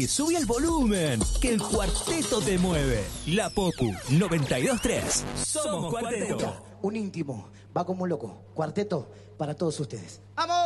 y subí el volumen, que el cuarteto te mueve. La Popu 92.3. Somos Cuarteto. Un íntimo, va como un loco. Cuarteto para todos ustedes. ¡Vamos!